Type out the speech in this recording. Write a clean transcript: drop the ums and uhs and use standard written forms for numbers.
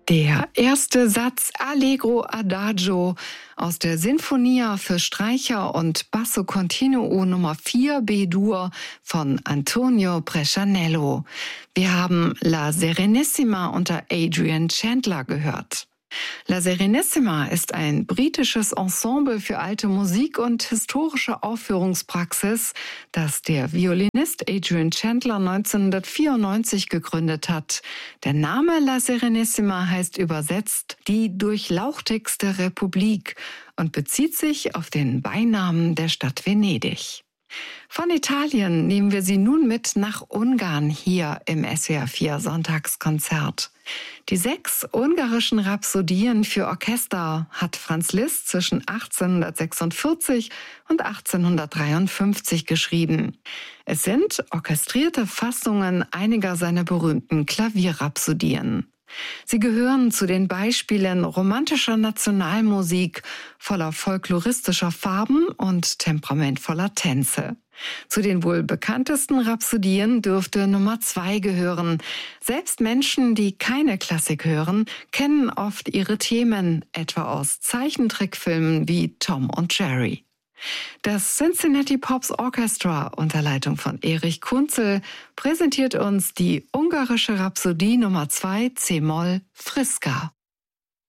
Der erste Satz Allegro Adagio aus der Sinfonia für Streicher und Basso Continuo Nummer 4 B-Dur von Antonio Brescianello. Wir haben La Serenissima unter Adrian Chandler gehört. La Serenissima ist ein britisches Ensemble für alte Musik und historische Aufführungspraxis, das der Violinist Adrian Chandler 1994 gegründet hat. Der Name La Serenissima heißt übersetzt die durchlauchtigste Republik und bezieht sich auf den Beinamen der Stadt Venedig. Von Italien nehmen wir Sie nun mit nach Ungarn hier im SWR 4 Sonntagskonzert. Die 6 ungarischen Rhapsodien für Orchester hat Franz Liszt zwischen 1846 und 1853 geschrieben. Es sind orchestrierte Fassungen einiger seiner berühmten Klavierrhapsodien. Sie gehören zu den Beispielen romantischer Nationalmusik voller folkloristischer Farben und temperamentvoller Tänze. Zu den wohl bekanntesten Rhapsodien dürfte Nummer 2 gehören. Selbst Menschen, die keine Klassik hören, kennen oft ihre Themen, etwa aus Zeichentrickfilmen wie Tom und Jerry. Das Cincinnati Pops Orchestra unter Leitung von Erich Kunzel präsentiert uns die ungarische Rhapsodie Nummer 2 C-Moll Friska.